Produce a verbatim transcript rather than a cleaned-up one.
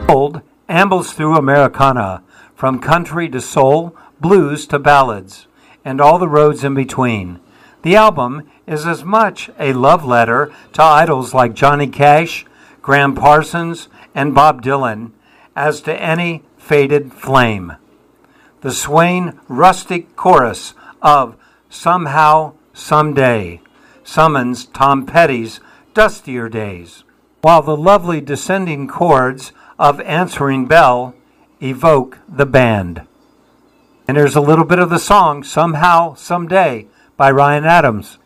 Old ambles through Americana, from country to soul, blues to ballads, and all the roads in between. The album is as much a love letter to idols like Johnny Cash, Graham Parsons, and Bob Dylan as to any faded flame. The swaying rustic chorus of Somehow, Someday summons Tom Petty's dustier days, while the lovely descending chords of Answering Bell evoke the band. And there's a little bit of the song Somehow, Someday by Ryan Adams.